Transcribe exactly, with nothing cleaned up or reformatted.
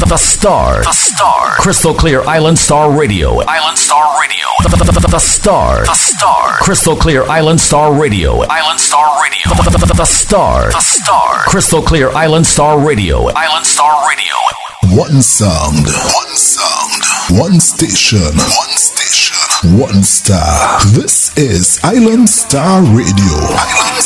The Star. The Star. Crystal Clear Island Star Radio. Island Star Radio. The, the, the, the Star. The Star. Crystal Clear Island Star Radio. Island Star Radio. The, the, the, the Star. The Star. Crystal Clear Island Star Radio. Island Star Radio. One sound. One sound. One station. One station. One star. This is Island Star Radio. Island